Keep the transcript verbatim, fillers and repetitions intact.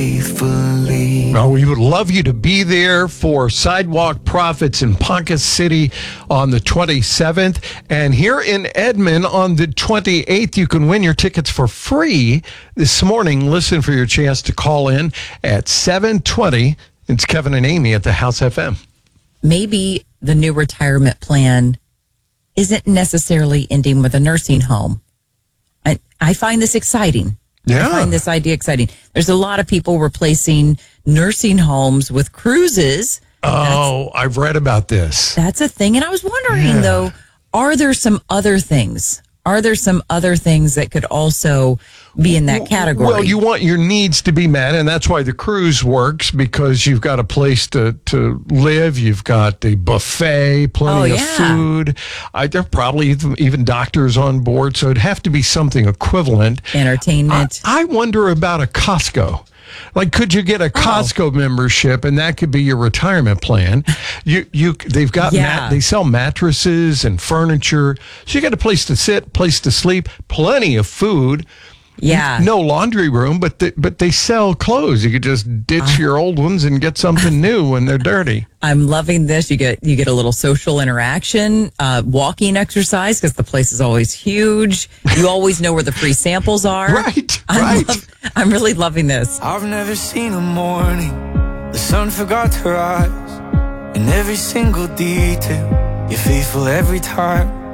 Well, we would love you to be there for Sidewalk Profits in Ponca City on the twenty-seventh. And here in Edmond on the twenty-eighth, you can win your tickets for free this morning. Listen for your chance to call in at seven twenty. It's Kevin and Amy at the House F M. Maybe the new retirement plan isn't necessarily ending with a nursing home. I, I find this exciting. Yeah. I find this idea exciting. There's a lot of people replacing nursing homes with cruises. Oh, that's, I've read about this. That's a thing. And I was wondering, yeah. though, are there some other things? Are there some other things that could also be in that category? Well, you want your needs to be met, and that's why the cruise works, because you've got a place to, to live. You've got the buffet, plenty oh, of yeah. food. I, there are probably even, even doctors on board, so it'd have to be something equivalent. Entertainment. I, I wonder about a Costco. Like, could you get a Costco oh. membership, and that could be your retirement plan? You, you, they've got, yeah. mat, they sell mattresses and furniture, so you got a place to sit, place to sleep, plenty of food. Yeah, no laundry room, but they, but they sell clothes. You could just ditch uh, your old ones and get something new when they're dirty. I'm loving this. You get you get a little social interaction, uh, walking exercise because the place is always huge. You always know where the free samples are. Right, I'm right. Love, I'm really loving this. I've never seen a morning the sun forgot to rise. In every single detail, you're faithful every time.